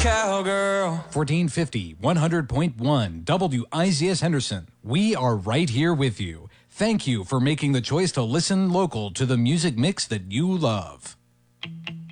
cowgirl. 1450, 100.1, WIZS Henderson. We are right here with you. Thank you for making the choice to listen local to the music mix that you love.